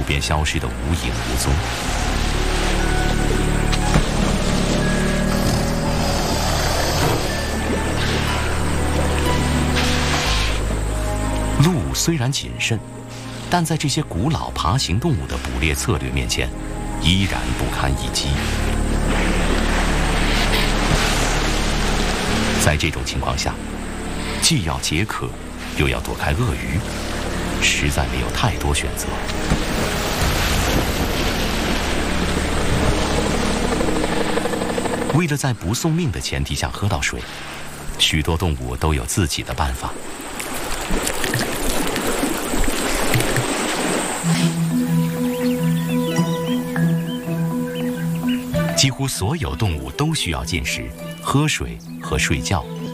便消失得无影无踪。鹿虽然谨慎，但在这些古老爬行动物的捕猎策略面前，依然不堪一击。在这种情况下，既要解渴，又要躲开鳄鱼，实在没有太多选择。为了在不送命的前提下喝到水，许多动物都有自己的办法。几乎所有动物都需要进食、喝水和睡觉。